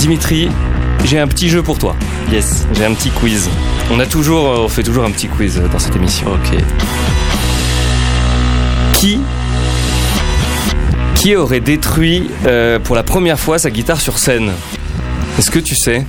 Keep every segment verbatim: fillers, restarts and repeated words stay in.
Dimitri, j'ai un petit jeu pour toi. Yes. J'ai un petit quiz. On a toujours, on fait toujours un petit quiz dans cette émission. Ok. Qui, qui aurait détruit euh, pour la première fois sa guitare sur scène? Est-ce que tu sais?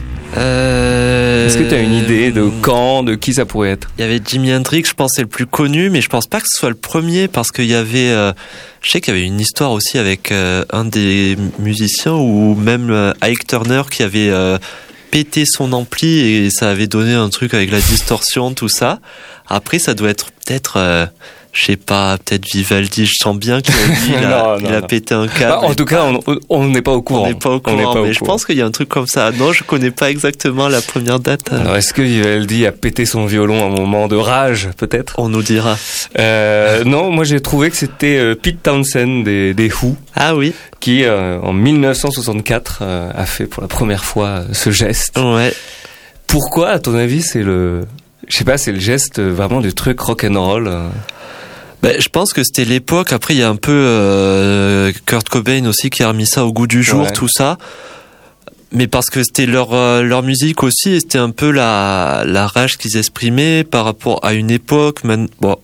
Euh... Est-ce que tu as une idée de quand, de qui ça pourrait être? Il y avait Jimi Hendrix, je pense, c'est le plus connu, mais je pense pas que ce soit le premier parce qu'il y avait, euh, je sais qu'il y avait une histoire aussi avec euh, un des musiciens ou même euh, Ike Turner qui avait euh, pété son ampli et ça avait donné un truc avec la distorsion, tout ça. Après, ça doit être peut-être, euh, je sais pas, peut-être Vivaldi. Je sens bien qu'il a, dit, il a, non, il non, a non. pété un câble. Bah, en tout cas, on, on n'est pas au courant. On n'est pas au courant, On n'est pas au mais je courant. pense qu'il y a un truc comme ça. Non, je connais pas exactement la première date. Alors, est-ce que Vivaldi a pété son violon à un moment de rage, peut-être? On nous dira. Euh, non, moi j'ai trouvé que c'était euh, Pete Townshend des, des Who. Ah oui. Qui, euh, en dix-neuf cent soixante-quatre, euh, a fait pour la première fois euh, ce geste. Ouais. Pourquoi, à ton avis, c'est le, je sais pas, c'est le geste euh, vraiment du truc rock'n'roll euh... Ben, je pense que c'était l'époque. Après, il y a un peu euh, Kurt Cobain aussi qui a remis ça au goût du jour, ouais. Tout ça. Mais parce que c'était leur euh, leur musique aussi, et c'était un peu la la rage qu'ils exprimaient par rapport à une époque. Man... Bon,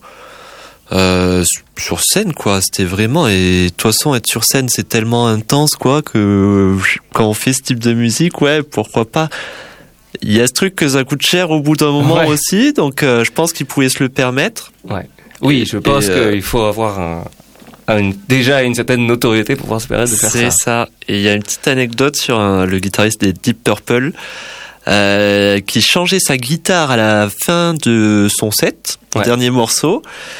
euh, sur scène, quoi. C'était vraiment. Et de toute façon, être sur scène, c'est tellement intense, quoi, que quand on fait ce type de musique, ouais, pourquoi pas. Il y a ce truc que ça coûte cher au bout d'un moment, ouais. Aussi, donc euh, je pense qu'ils pouvaient se le permettre. Ouais. Oui, je pense euh, qu'il faut avoir un, un, déjà une certaine notoriété pour pouvoir se permettre de faire ça. C'est ça. Et il y a une petite anecdote sur un, le guitariste des Deep Purple euh, qui changeait sa guitare à la fin de son set, ouais. Le dernier morceau,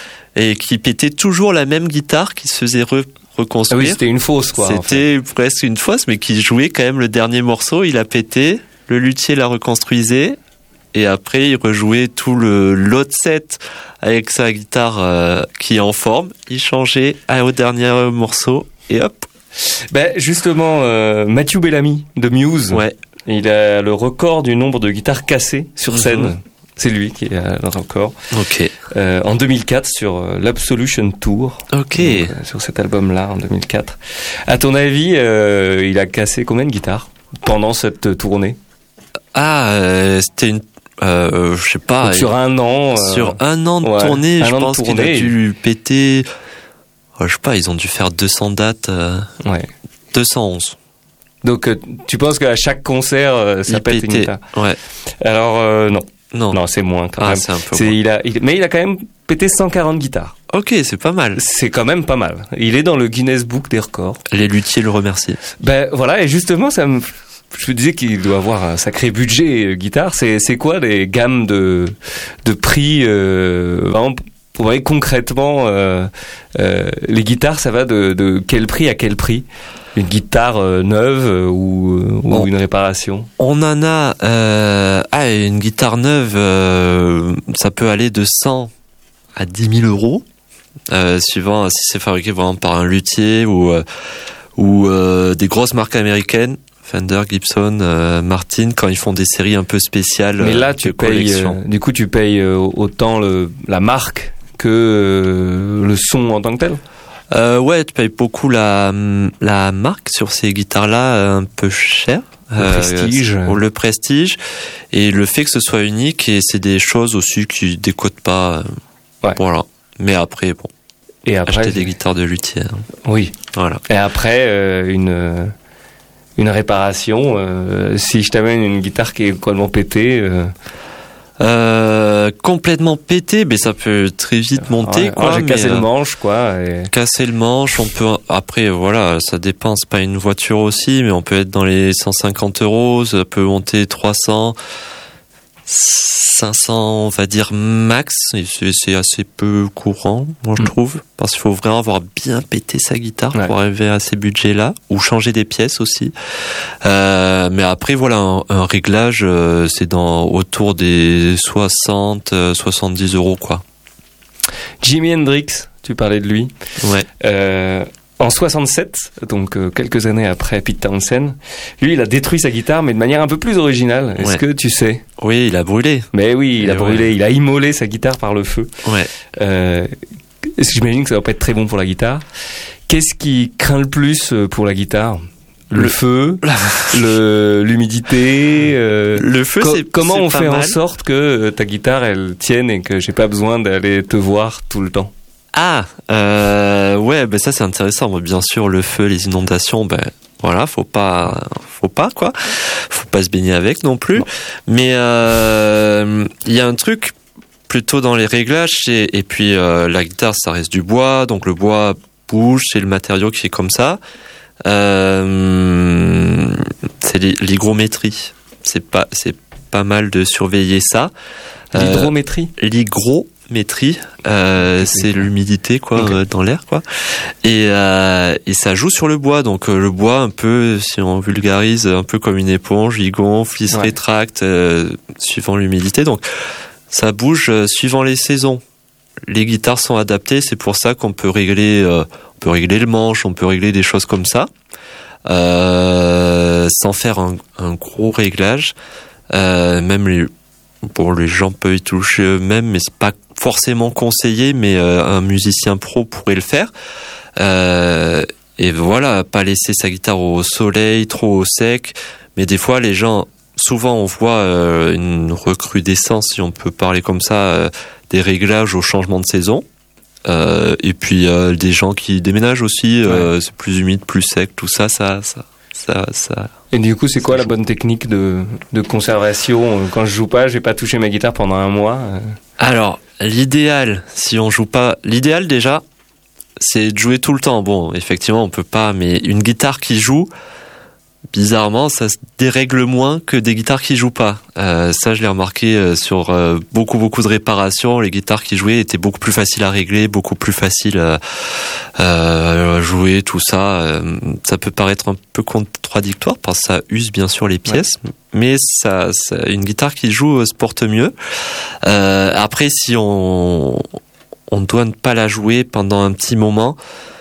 et qui pétait toujours la même guitare qui se faisait re, reconstruire. Ah oui, c'était une fausse, quoi. C'était en fait. presque une fausse, mais qui jouait quand même le dernier morceau. Il a pété, le luthier l'a reconstruisé. Et après, il rejouait tout le l'autre set avec sa guitare euh, qui est en forme. Il changeait au dernier morceau et hop. Ben justement, euh, Matthew Bellamy de Muse, ouais. Il a le record du nombre de guitares cassées sur scène. Mm-hmm. C'est lui qui a le record. Ok. Euh, en deux mille quatre sur euh, l'Absolution Tour. Ok. Donc, euh, sur cet album-là en deux mille quatre. À ton avis, euh, il a cassé combien de guitares pendant cette tournée? Ah, euh, c'était une Euh, je sais pas. Donc sur un an. Euh... Sur un an de ouais, tournée, je pense qu'il a dû péter. Oh, je sais pas, ils ont dû faire deux cents dates. Euh... Ouais. deux cent onze. Donc euh, tu penses qu'à chaque concert, euh, ça il pète pétait. Une guitare? Ouais. Alors euh, non. Non. Non, c'est moins quand ah, même. C'est un peu c'est, moins. Il a, il, mais il a quand même pété cent quarante guitares. Ok, c'est pas mal. C'est quand même pas mal. Il est dans le Guinness Book des records. Les luthiers le remercient. Ben voilà, et justement, ça me. Je me disais qu'il doit avoir un sacré budget euh, guitare. C'est c'est quoi les gammes de de prix euh, vraiment pour voir concrètement euh, euh, les guitares, ça va de de quel prix à quel prix? Une guitare euh, neuve euh, ou ou bon, une réparation? On en a euh, ah une guitare neuve, euh, ça peut aller de cent à dix mille euros, euh, suivant si c'est fabriqué vraiment par un luthier ou euh, ou euh, des grosses marques américaines. Fender, Gibson, euh, Martin, quand ils font des séries un peu spéciales. Mais là, tu payes, euh, du coup, tu payes euh, autant le, la marque que euh, le son en tant que tel. Euh, ouais, tu payes beaucoup la la marque sur ces guitares-là, un peu cher. Le euh, prestige. Euh, le prestige et le fait que ce soit unique, et c'est des choses aussi qui décotent pas. Euh, ouais. Voilà. Mais après, bon. Et après, acheter des guitares de luthier. Hein. Oui. Voilà. Et après, euh, une. Une réparation, euh, si je t'amène une guitare qui est complètement pétée... Euh... Euh, complètement pétée, mais ça peut très vite monter. Ouais, quoi. J'ai mais cassé euh, le manche, quoi. Et... Casser le manche, on peut... Après, voilà, ça dépend, c'est pas une voiture aussi, mais on peut être dans les cent cinquante euros, ça peut monter trois cents, cinq cents, on va dire max, et c'est, c'est assez peu courant, moi je mmh. trouve, parce qu'il faut vraiment avoir bien pété sa guitare ouais. pour arriver à ces budgets-là, ou changer des pièces aussi. Euh, mais après, voilà, un, un réglage, euh, c'est dans autour des soixante, soixante-dix euros, quoi. Jimi Hendrix, tu parlais de lui. Ouais. Euh, en soixante-sept, donc euh, quelques années après Pete Townshend, lui, il a détruit sa guitare, mais de manière un peu plus originale. Est-ce ouais. que tu sais? Oui, il a brûlé. Mais oui, il Et a brûlé. Ouais. Il a immolé sa guitare par le feu. Ouais. Euh, j'imagine que ça va pas être très bon pour la guitare. Qu'est-ce qui craint le plus pour la guitare? le, le feu, le l'humidité. Euh, le feu, co- c'est comment c'est on fait mal. en sorte que ta guitare elle tienne et que j'ai pas besoin d'aller te voir tout le temps. Ah, euh, ouais, ben ça c'est intéressant. Moi, bien sûr, le feu, les inondations, ben voilà, faut pas, faut pas quoi, faut pas se baigner avec non plus. Non. Mais il euh, y a un truc plutôt dans les réglages, et, et puis euh, la guitare, ça reste du bois, donc le bois bouge, c'est le matériau qui est comme ça. Euh, c'est l'hygrométrie. C'est pas, c'est pas mal de surveiller ça. L'hydrométrie. Euh, l'hygro métrie, euh, c'est l'humidité quoi okay. euh, dans l'air quoi, et euh, et ça joue sur le bois, donc euh, le bois un peu, si on vulgarise, un peu comme une éponge, il gonfle, il se ouais. rétracte euh, suivant l'humidité, donc ça bouge euh, suivant les saisons. Les guitares sont adaptées, c'est pour ça qu'on peut régler, euh, on peut régler le manche, on peut régler des choses comme ça, euh, sans faire un, un gros réglage, euh, même les Pour les gens peuvent y toucher eux-mêmes, mais c'est pas forcément conseillé, mais euh, un musicien pro pourrait le faire. Euh, et voilà, pas laisser sa guitare au soleil, trop au sec. Mais des fois, les gens, souvent on voit euh, une recrudescence, si on peut parler comme ça, euh, des réglages au changement de saison. Euh, et puis euh, des gens qui déménagent aussi, euh, ouais. c'est plus humide, plus sec, tout ça, ça, ça. Ça, ça, et du coup, c'est quoi la bonne technique de, de conservation? Quand je joue pas, j'ai pas touché ma guitare pendant un mois. Alors, l'idéal, si on joue pas, l'idéal déjà, c'est de jouer tout le temps. Bon, effectivement, on peut pas, mais une guitare qui joue, bizarrement, ça se dérègle moins que des guitares qui jouent pas. Euh, ça, je l'ai remarqué sur euh, beaucoup, beaucoup de réparations. Les guitares qui jouaient étaient beaucoup plus faciles à régler, beaucoup plus faciles à euh, jouer, tout ça. Euh, ça peut paraître un peu contradictoire parce que ça use bien sûr les pièces, ouais. mais ça, ça, une guitare qui joue se porte mieux. Euh, après, si on on doit ne pas la jouer pendant un petit moment,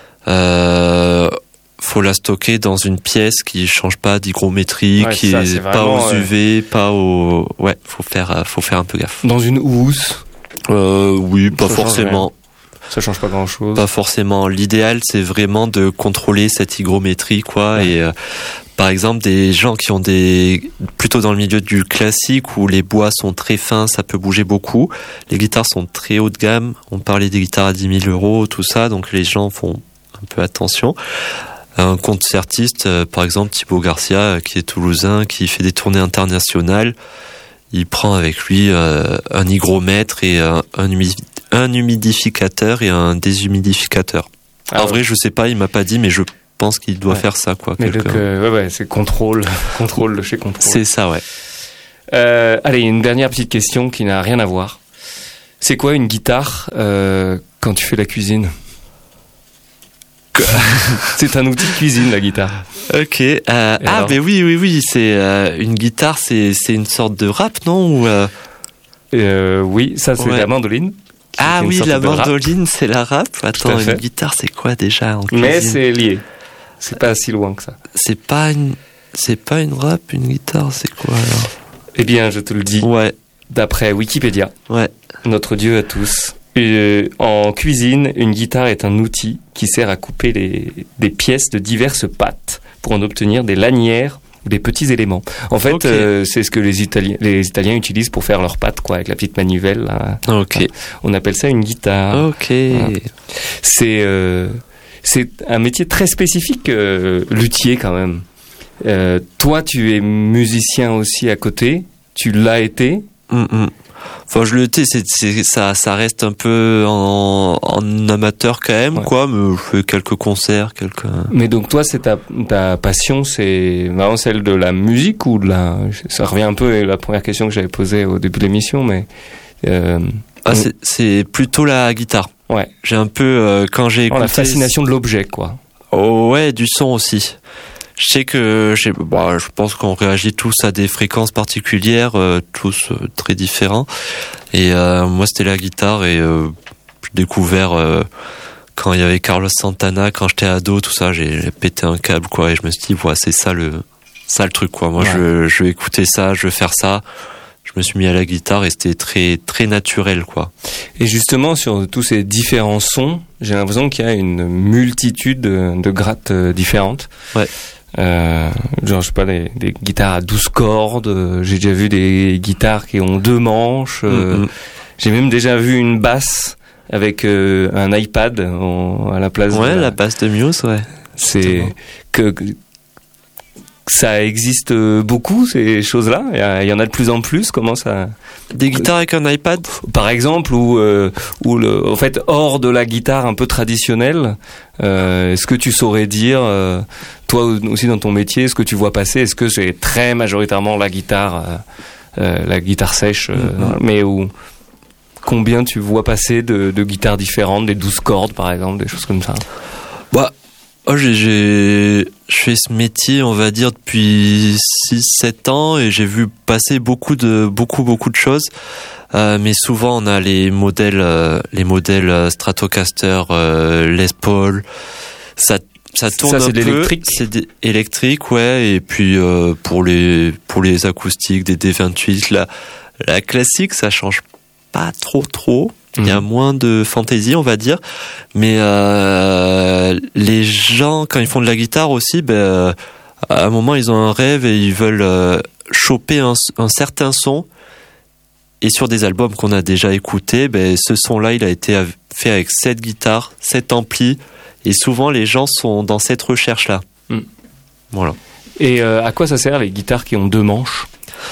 euh, faut la stocker dans une pièce qui change pas d'hygrométrie, ouais, qui ça, est, est pas aux U V, euh... pas au, ouais, faut faire, faut faire un peu gaffe. Dans une housse. Euh, oui, pas ça forcément. Change ça change pas grand chose. Pas forcément. L'idéal, c'est vraiment de contrôler cette hygrométrie, quoi, ouais. et, euh, par exemple, des gens qui ont des, plutôt dans le milieu du classique où les bois sont très fins, ça peut bouger beaucoup. Les guitares sont très haut de gamme. On parlait des guitares à dix mille euros, tout ça, donc les gens font un peu attention. Un concertiste, euh, par exemple Thibaut Garcia, euh, qui est toulousain, qui fait des tournées internationales, il prend avec lui euh, un hygromètre et un, un, humi- un humidificateur et un déshumidificateur. Ah en ouais. vrai, je sais pas, il m'a pas dit, mais je pense qu'il doit ouais. faire ça, quoi. Mais donc, euh, ouais, ouais, c'est contrôle, contrôle de chez contrôle. C'est ça, ouais. Euh, allez, une dernière petite question qui n'a rien à voir. C'est quoi une guitare euh, quand tu fais la cuisine? C'est un outil de cuisine, la guitare. Ok. Euh, ah, mais oui, oui, oui. C'est euh, une guitare, c'est c'est une sorte de rap, non? Ou euh... Euh, oui, ça c'est ouais. la mandoline. Ah oui, la mandoline, c'est la rap. Attends, une guitare, c'est quoi déjà en cuisine? Mais c'est lié. C'est pas si loin que ça. C'est pas une, c'est pas une rap, une guitare, c'est quoi alors? Eh bien, je te le dis. Ouais. D'après Wikipédia. Ouais. Notre Dieu à tous. Euh, en cuisine, une guitare est un outil qui sert à couper les, des pièces de diverses pattes pour en obtenir des lanières ou des petits éléments. En fait, okay. euh, c'est ce que les Italiens, les Italiens utilisent pour faire leurs pattes, quoi, avec la petite manivelle. Là. Ok. On appelle ça une guitare. Ok. Voilà. C'est euh, c'est un métier très spécifique, euh, luthier quand même. Euh, toi, tu es musicien aussi à côté. Tu l'as été. Mm-hmm. Enfin, je le sais, c'est, c'est, ça, ça reste un peu en, en amateur quand même, ouais. quoi, mais je fais quelques concerts, quelques... Mais donc, toi, c'est ta, ta passion, c'est vraiment celle de la musique ou de la... Ça revient un peu à la première question que j'avais posée au début de l'émission, mais... Euh... Ah, c'est, c'est plutôt la guitare. Ouais. J'ai un peu, euh, quand j'ai écouté... Oh, la fascination de l'objet, quoi. Oh, ouais, du son aussi. Je sais que j'ai, bah, je pense qu'on réagit tous à des fréquences particulières, euh, tous euh, très différents. Et euh, moi, c'était la guitare et euh, j'ai découvert euh, quand il y avait Carlos Santana, quand j'étais ado, tout ça, j'ai, j'ai pété un câble, quoi. Et je me suis dit, voilà, c'est ça le, ça le truc, quoi. Moi, ouais. je, je vais écouter ça, je vais faire ça. Je me suis mis à la guitare et c'était très très naturel, quoi. Et justement, sur tous ces différents sons, j'ai l'impression qu'il y a une multitude de, de grattes différentes. Ouais. Euh, genre, je sais pas, des, des guitares à douze cordes. Euh, j'ai déjà vu des guitares qui ont deux manches. Euh, mm-hmm. J'ai même déjà vu une basse avec euh, un iPad en, à la place. Ouais, de la, la basse de Muse, ouais. C'est que, que ça existe beaucoup, ces choses-là. Il y, a, il y en a de plus en plus. Comment ça? Des guitares avec un iPad, par exemple, ou euh, ou le, en fait, hors de la guitare un peu traditionnelle. Euh, est-ce que tu saurais dire, euh, toi aussi dans ton métier, ce que tu vois passer? Est-ce que c'est très majoritairement la guitare, euh, euh, la guitare sèche, euh, mm-hmm. mais où combien tu vois passer de, de guitares différentes, des douze cordes par exemple, des choses comme ça? Bah. Oh, j'ai, j'ai, je fais ce métier, on va dire, depuis six sept ans et j'ai vu passer beaucoup de, beaucoup, beaucoup de choses. Euh, mais souvent, on a les modèles, euh, les modèles Stratocaster, euh, Les Paul. Ça, ça tourne ça, un c'est peu. L'électrique. C'est des, électrique, ouais. Et puis, euh, pour les, pour les acoustiques, des D vingt-huit, la, la classique, ça change pas trop, trop. Il y a moins de fantaisie, on va dire, mais euh, les gens, quand ils font de la guitare aussi, ben, à un moment ils ont un rêve et ils veulent euh, choper un, un certain son. Et sur des albums qu'on a déjà écoutés, ben, ce son-là, il a été fait avec cette guitare, cet ampli, et souvent les gens sont dans cette recherche-là. Mm. Voilà. Et euh, à quoi ça sert les guitares qui ont deux manches?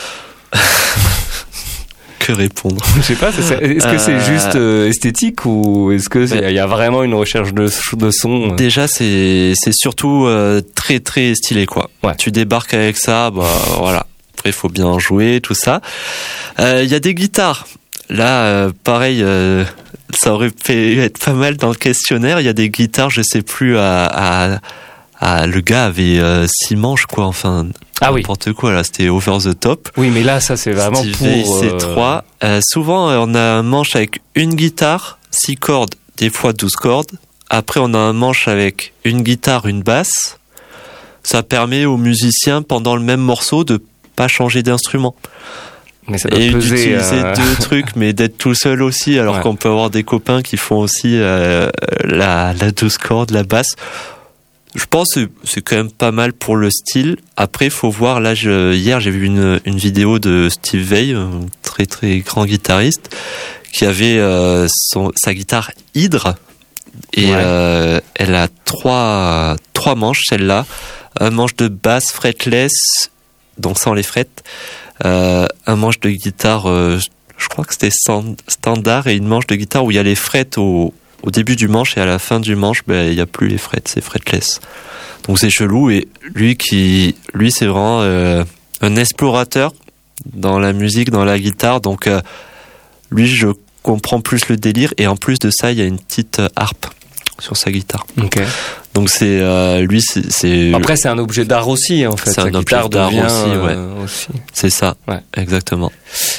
Que répondre? Je sais pas, c'est, est-ce que c'est juste euh, esthétique ou est-ce que il y a vraiment une recherche de, de son? Déjà, c'est c'est surtout euh, très très stylé, quoi. Ouais. Tu débarques avec ça, bah voilà. Après, il faut bien jouer, tout ça. Il euh, y a des guitares. Là, euh, pareil, euh, ça aurait pu être pas mal dans le questionnaire. Il y a des guitares, je sais plus, à, à, à le gars avait euh, six manches, quoi. Enfin. Ah oui. N'importe quoi, là, c'était over the top. Oui, mais là, ça, c'est vraiment Steve pour... C trois. Euh, souvent, on a un manche avec une guitare, six cordes, des fois douze cordes. Après, on a un manche avec une guitare, une basse. Ça permet aux musiciens, pendant le même morceau, de pas changer d'instrument. Mais ça doit et peser, d'utiliser euh... deux trucs, mais d'être tout seul aussi, alors ouais. qu'on peut avoir des copains qui font aussi euh, la, la douze cordes, la basse. Je pense que c'est quand même pas mal pour le style. Après, il faut voir, là, je, hier, j'ai vu une, une vidéo de Steve Vai, un très très grand guitariste, qui avait euh, son, sa guitare Hydre. Et ouais. euh, elle a trois, trois manches, celle-là. Un manche de basse fretless, donc sans les frettes. Euh, un manche de guitare, euh, je crois que c'était standard, et une manche de guitare où il y a les frettes au... au début du manche et à la fin du manche, ben, il n'y a plus les frettes, c'est fretless. Donc c'est chelou, et lui qui, lui c'est vraiment euh, un explorateur dans la musique, dans la guitare, donc euh, lui je comprends plus le délire, et en plus de ça il y a une petite harpe sur sa guitare. Okay. Donc c'est euh, lui c'est, c'est après c'est un objet d'art aussi en fait. C'est un objet d'art aussi, ouais. Euh, aussi. C'est ça, ouais. Exactement.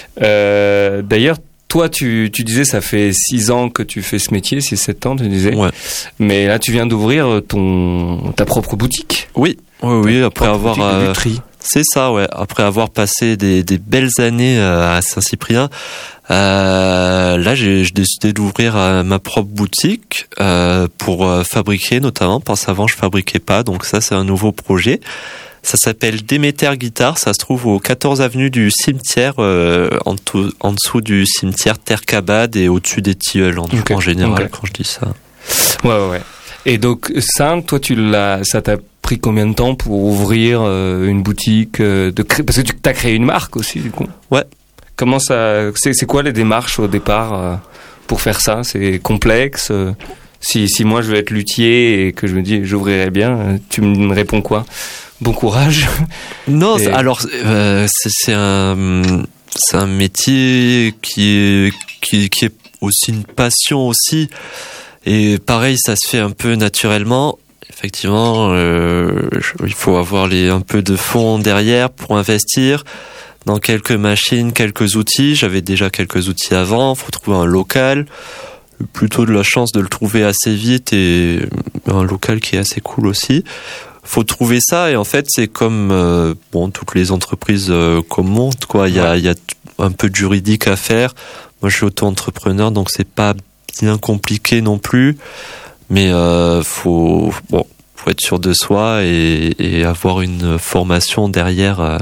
Euh, d'ailleurs. Toi, tu, tu disais, ça fait six ans que tu fais ce métier, six sept ans, tu disais. Ouais. Mais là, tu viens d'ouvrir ton, ta propre boutique. Oui, oui, oui, après avoir, euh, lutherie. C'est ça, ouais. Après avoir passé des, des belles années à Saint-Cyprien, euh, là, j'ai, j'ai décidé d'ouvrir ma propre boutique, euh, pour fabriquer, notamment, parce qu'avant, je fabriquais pas. Donc ça, c'est un nouveau projet. Ça s'appelle Déméter Guitare, ça se trouve au quatorze avenue du Cimetière, euh, en, tout, en dessous du cimetière Terre-Cabade et au-dessus des Tilleuls, en, okay. en général, okay. Quand je dis ça. Ouais, ouais, ouais. Et donc, ça, toi, tu l'as, ça t'a pris combien de temps pour ouvrir euh, une boutique euh, de cré... Parce que tu as créé une marque aussi, du coup. Ouais. Comment ça, c'est, c'est quoi les démarches au départ euh, pour faire ça? C'est complexe euh, si, si moi, je veux être luthier et que je me dis, j'ouvrirais bien, tu me réponds quoi? Bon courage. Non, et... alors euh, c'est, c'est un c'est un métier qui est qui qui est aussi une passion aussi, et pareil ça se fait un peu naturellement. Effectivement, euh, il faut avoir les un peu de fonds derrière pour investir dans quelques machines, quelques outils. J'avais déjà quelques outils avant. Faut trouver un local. Plutôt de la chance de le trouver assez vite, et un local qui est assez cool aussi. Faut trouver ça, et en fait c'est comme euh, bon toutes les entreprises euh, qu'on monte, quoi. Il y a il y a un peu de juridique à faire. Moi je suis auto-entrepreneur, donc c'est pas bien compliqué non plus, mais euh, faut bon pour être sûr de soi et, et avoir une formation derrière. Euh,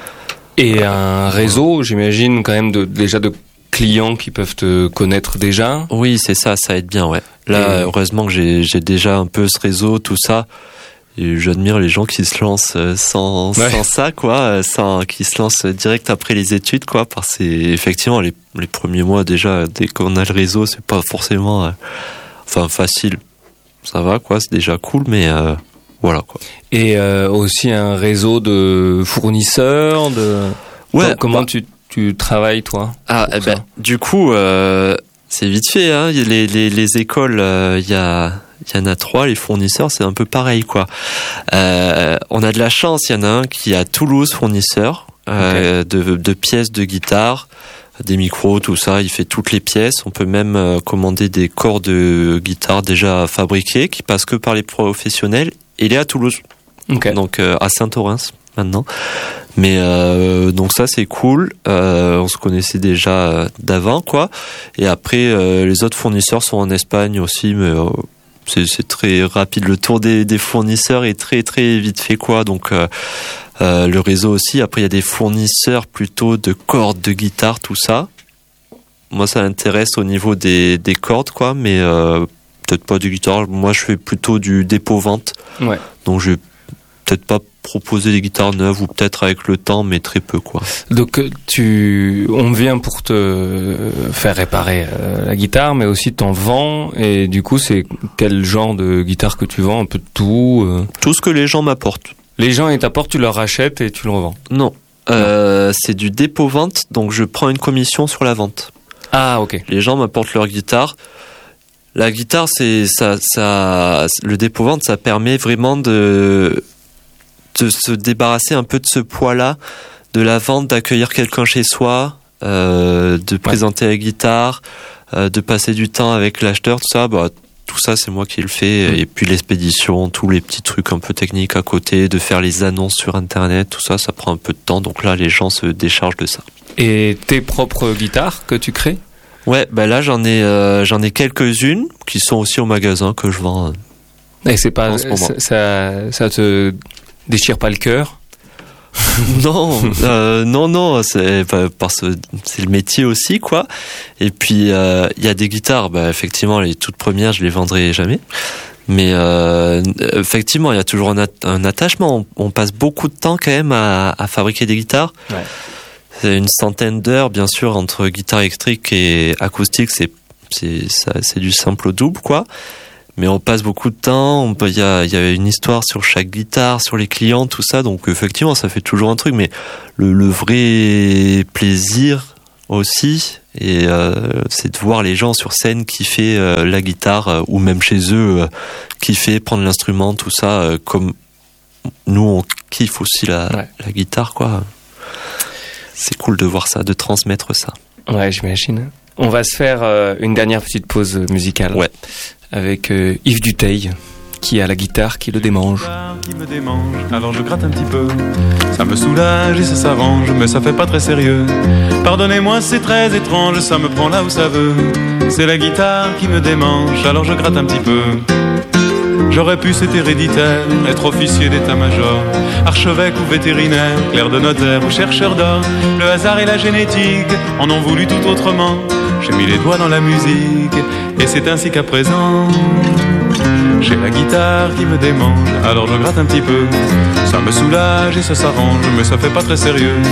et un réseau, j'imagine, quand même, de, déjà de clients qui peuvent te connaître déjà. Oui, c'est ça, ça aide bien, ouais. Là, et... heureusement que j'ai, j'ai déjà un peu ce réseau, tout ça. Et j'admire les gens qui se lancent sans, ouais. sans ça, quoi, sans, qui se lancent direct après les études, quoi, parce que effectivement, les, les premiers mois, déjà, dès qu'on a le réseau, c'est pas forcément, euh, enfin, facile. Ça va, quoi, c'est déjà cool, mais, euh, voilà, quoi. Et, euh, aussi un réseau de fournisseurs, de, ouais, comment bah... tu, tu travailles, toi? Ah, eh ben, du coup, euh, c'est vite fait, hein, les, les, les écoles, il euh, y a, il y en a trois, les fournisseurs, c'est un peu pareil, quoi. Euh, on a de la chance, il y en a un qui est à Toulouse, fournisseur, euh, okay. de, de pièces de guitare, des micros, tout ça, il fait toutes les pièces. On peut même euh, commander des corps de guitare déjà fabriqués, qui passent que par les professionnels. Et il est à Toulouse, okay. donc euh, à Saint-Orens maintenant. Mais euh, donc ça c'est cool. Euh, on se connaissait déjà d'avant, quoi. Et après euh, les autres fournisseurs sont en Espagne aussi, mais euh, C'est, c'est très rapide. Le tour des, des fournisseurs est très très vite fait, quoi. Donc euh, euh, le réseau aussi. Après il y a des fournisseurs plutôt de cordes, de guitare, tout ça. Moi ça m'intéresse au niveau des, des cordes, quoi. Mais euh, peut-être pas du guitare. Moi je fais plutôt du dépôt-vente. Ouais. Donc je vais peut-être pas proposer des guitares neuves ou peut-être avec le temps, mais très peu, quoi. Donc tu, on vient pour te faire réparer euh, la guitare, mais aussi t'en vends. Et du coup, c'est quel genre de guitare que tu vends? Un peu de tout euh... Tout ce que les gens m'apportent. Les gens ils t'apportent, tu leur rachètes et tu le revends? Non, euh, c'est du dépôt-vente, donc je prends une commission sur la vente. Ah, ok. Les gens m'apportent leur guitare. La guitare, c'est ça, ça, le dépôt-vente, ça permet vraiment de de se débarrasser un peu de ce poids-là, de la vente, d'accueillir quelqu'un chez soi, euh, de ouais. présenter la guitare, euh, de passer du temps avec l'acheteur, tout ça, bah, tout ça c'est moi qui le fais. Mmh. Et puis l'expédition, tous les petits trucs un peu techniques à côté, de faire les annonces sur internet, tout ça, ça prend un peu de temps. Donc là, les gens se déchargent de ça. Et tes propres guitares que tu crées? Ouais, bah là j'en ai, euh, j'en ai quelques-unes qui sont aussi au magasin que je vends. Et c'est pas, ça, ça, ça te déchire pas le cœur? Non, euh, non, non, c'est parce que c'est le métier aussi, quoi. Et puis il euh, y a des guitares, bah effectivement les toutes premières je les vendrai jamais. Mais euh, effectivement il y a toujours un, at- un attachement. On, on passe beaucoup de temps quand même à, à fabriquer des guitares. Ouais. C'est une centaine d'heures, bien sûr, entre guitare électrique et acoustique. C'est c'est ça, c'est du simple au double, quoi. Mais on passe beaucoup de temps, il y a, y a une histoire sur chaque guitare, sur les clients, tout ça, donc effectivement ça fait toujours un truc, mais le, le vrai plaisir aussi, et euh, c'est de voir les gens sur scène kiffer euh, la guitare, euh, ou même chez eux, euh, kiffer, prendre l'instrument, tout ça, euh, comme nous on kiffe aussi la, ouais. la guitare, quoi. C'est cool de voir ça, de transmettre ça. Ouais, j'imagine. On va se faire euh, une dernière petite pause musicale. Ouais. Avec euh, Yves Duteil, qui a la guitare qui le démange. Qui me démange, alors je gratte un petit peu. Ça me soulage et ça s'arrange, mais ça fait pas très sérieux. Pardonnez-moi, c'est très étrange, ça me prend là où ça veut. C'est la guitare qui me démange, alors je gratte un petit peu. J'aurais pu, c'est héréditaire, être officier d'état-major, archevêque ou vétérinaire, clerc de notaire ou chercheur d'or. Le hasard et la génétique en ont voulu tout autrement. J'ai mis les doigts dans la musique et c'est ainsi qu'à présent j'ai la guitare qui me démange, alors je gratte un petit peu. Ça me soulage et ça s'arrange, mais ça fait pas très sérieux.